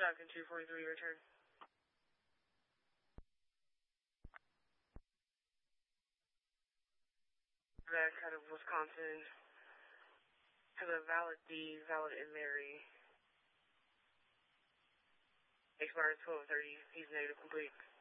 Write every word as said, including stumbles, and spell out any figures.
Falcon two forty-three, return. Back out of Wisconsin. Have a valid D, valid in Mary. Expires twelve thirty. He's negative complete.